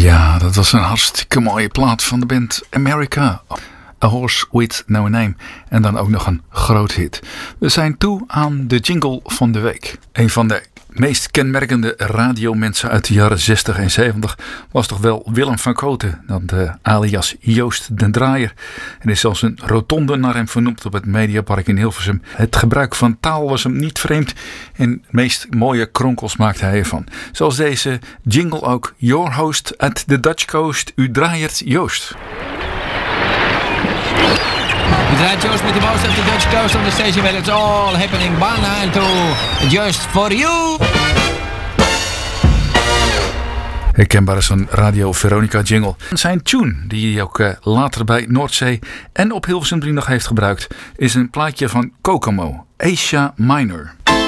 Ja, dat was een hartstikke mooie plaat van de band America. A Horse With No Name. En dan ook nog een groot hit. We zijn toe aan de jingle van de week. Een van de meest kenmerkende radiomensen uit de jaren 60 en 70 was toch wel Willem van Kooten, alias Joost den Draaier. Er is zelfs een rotonde naar hem vernoemd op het Mediapark in Hilversum. Het gebruik van taal was hem niet vreemd en de meest mooie kronkels maakte hij ervan. Zoals deze jingle ook. Your host at the Dutch Coast, u draaiert Joost. We draait Joost met de most of the Dutch coast on the station where it's all happening 192 just for you. Herkenbaar is een Radio Veronica jingle. Zijn tune, die hij ook later bij Noordzee en op Hilversum 3 nog heeft gebruikt, is een plaatje van Kokomo, Asia Minor.